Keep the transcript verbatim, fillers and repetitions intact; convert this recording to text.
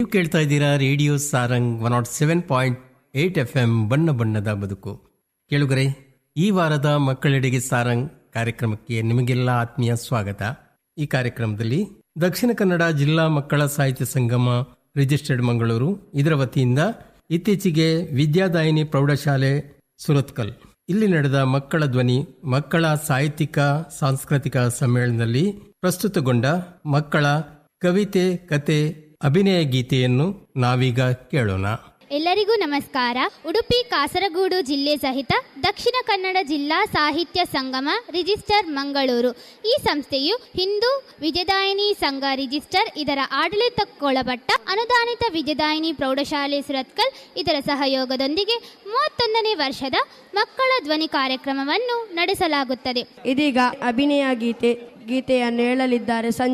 ನೀವು ಕೇಳ್ತಾ ಇದ್ದೀರಾ radio Sarang one not seven point eight F M ಬಣ್ಣ ಬಣ್ಣದ ಬದುಕು. ಕೇಳುಗರೆ, ಈ ವಾರದ ಮಕ್ಕಳೆಡೆಗೆ ಸಾರಂಗ್ ಕಾರ್ಯಕ್ರಮಕ್ಕೆ ನಿಮಗೆಲ್ಲ ಆತ್ಮೀಯ ಸ್ವಾಗತ. ಈ ಕಾರ್ಯಕ್ರಮದಲ್ಲಿ ದಕ್ಷಿಣ ಕನ್ನಡ ಜಿಲ್ಲಾ ಮಕ್ಕಳ ಸಾಹಿತ್ಯ ಸಂಗಮ ರಿಜಿಸ್ಟರ್ಡ್ ಮಂಗಳೂರು ಇದರ ವತಿಯಿಂದ ಇತ್ತೀಚೆಗೆ ವಿದ್ಯಾದಾಯಿನಿ ಪ್ರೌಢಶಾಲೆ ಸುರತ್ಕಲ್ ಇಲ್ಲಿ ನಡೆದ ಮಕ್ಕಳ ಧ್ವನಿ ಮಕ್ಕಳ ಸಾಹಿತ್ಯಿಕ ಸಾಂಸ್ಕೃತಿಕ ಸಮ್ಮೇಳನದಲ್ಲಿ ಪ್ರಸ್ತುತಗೊಂಡ ಮಕ್ಕಳ ಕವಿತೆ, ಕತೆ, ಅಭಿನಯ ಗೀತೆಯನ್ನು ನಾವೀಗ ಕೇಳೋಣ. ಎಲ್ಲರಿಗೂ ನಮಸ್ಕಾರ. ಉಡುಪಿ ಕಾಸರಗೋಡು ಜಿಲ್ಲೆ ಸಹಿತ ದಕ್ಷಿಣ ಕನ್ನಡ ಜಿಲ್ಲಾ ಸಾಹಿತ್ಯ ಸಂಗಮ ರಿಜಿಸ್ಟರ್ ಮಂಗಳೂರು ಈ ಸಂಸ್ಥೆಯು ಹಿಂದೂ ವಿದ್ಯಾದಾಯಿನಿ ಸಂಘ ರಿಜಿಸ್ಟರ್ ಇದರ ಆಡಳಿತಕ್ಕೊಳಪಟ್ಟ ಅನುದಾನಿತ ವಿದ್ಯಾದಾಯಿನಿ ಪ್ರೌಢಶಾಲೆ ಸುರತ್ಕಲ್ ಇದರ ಸಹಯೋಗದೊಂದಿಗೆ ಮೂವತ್ತೊಂದನೇ ವರ್ಷದ ಮಕ್ಕಳ ಧ್ವನಿ ಕಾರ್ಯಕ್ರಮವನ್ನು ನಡೆಸಲಾಗುತ್ತದೆ. ಇದೀಗ ಅಭಿನಯ ಗೀತೆ ಗೀತೆಯನ್ನು ಹೇಳಲಿದ್ದಾರೆ.